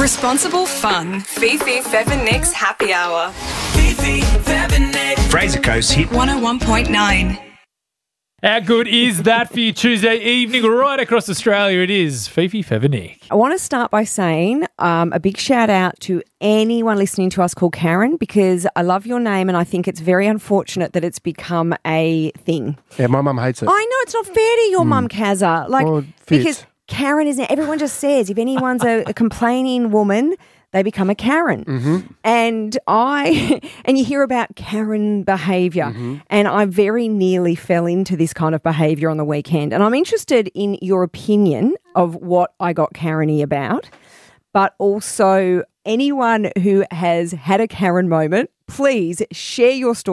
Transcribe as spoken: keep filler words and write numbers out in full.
Responsible fun. Fifi, Fev and Nick's Happy Hour. Fifi, Fev and Nick. Fraser Coast hit one oh one point nine. How good is that for you Tuesday evening right across Australia? It is Fifi, Fev and Nick. I want to start by saying um, a big shout out to anyone listening to us called Karen, because I love your name and I think it's very unfortunate that it's become a thing. Yeah, my mum hates it. I know it's not fair to your mum, Kazza. Like, Well, it fits. because Karen isn't, everyone just says if anyone's a, a complaining woman, they become a Karen. Mm-hmm. And I, and you hear about Karen behaviour, Mm-hmm. and I very nearly fell into this kind of behaviour on the weekend. And I'm interested in your opinion of what I got Karen-y about, but also anyone who has had a Karen moment, please share your story.